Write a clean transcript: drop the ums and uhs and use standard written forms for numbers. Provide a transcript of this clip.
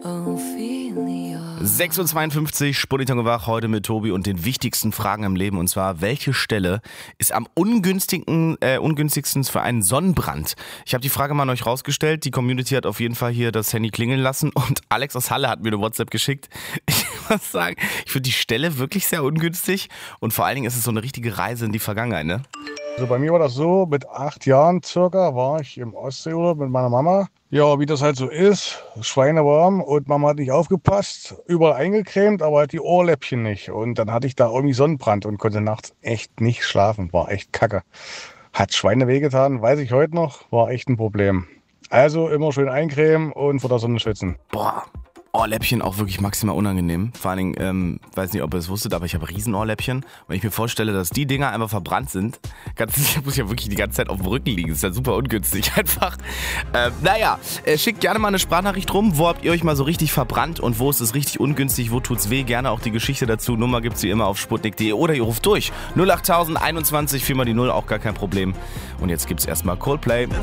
6:52 Uhr, Sputnik wach, heute mit Tobi und den wichtigsten Fragen im Leben. Und zwar, welche Stelle ist am ungünstigsten für einen Sonnenbrand? Ich habe die Frage mal an euch rausgestellt. Die Community hat auf jeden Fall hier das Handy klingeln lassen. Und Alex aus Halle hat mir eine WhatsApp geschickt. Ich muss sagen, ich finde die Stelle wirklich sehr ungünstig. Und vor allen Dingen ist es so eine richtige Reise in die Vergangenheit, ne? Also bei mir war das so, mit 8 Jahren circa war ich im Ostseeurlaub mit meiner Mama. Ja, wie das halt so ist, schweinewarm und Mama hat nicht aufgepasst, überall eingecremt, aber halt die Ohrläppchen nicht. Und dann hatte ich da irgendwie Sonnenbrand und konnte nachts echt nicht schlafen, war echt kacke. Hat Schweine wehgetan, weiß ich heute noch, war echt ein Problem. Also immer schön eincremen und vor der Sonne schützen. Boah. Ohrläppchen auch wirklich maximal unangenehm. Vor allen Dingen, weiß nicht, ob ihr es wusstet, aber ich habe Riesenohrläppchen. Wenn ich mir vorstelle, dass die Dinger einfach verbrannt sind, muss ich ja wirklich die ganze Zeit auf dem Rücken liegen. Das ist ja super ungünstig einfach. Schickt gerne mal eine Sprachnachricht rum. Wo habt ihr euch mal so richtig verbrannt und wo ist es richtig ungünstig? Wo tut's weh? Gerne auch die Geschichte dazu. Nummer gibt's wie immer auf sputnik.de oder ihr ruft durch. 08000 21 4 mal die 0, auch gar kein Problem. Und jetzt gibt's erstmal Coldplay.